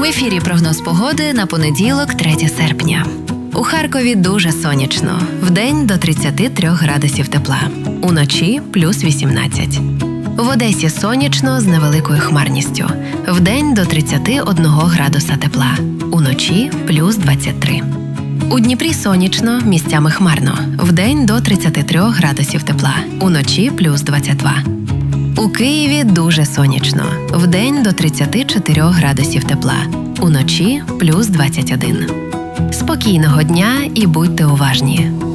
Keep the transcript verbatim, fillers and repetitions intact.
ефірі прогноз погоди на понеділок, третє серпня. У Харкові дуже сонячно. Вдень до тридцяти трьох градусів тепла. Уночі – плюс вісімнадцять. В Одесі сонячно з невеликою хмарністю. Вдень до тридцяти одного градуса тепла. Уночі – плюс двадцять три. У Дніпрі сонячно, місцями хмарно. Вдень до тридцяти трьох градусів тепла. Уночі – плюс двадцять два. У Києві дуже сонячно. Вдень до тридцяти чотирьох градусів тепла. Уночі – плюс двадцять один. Спокійного дня і будьте уважні.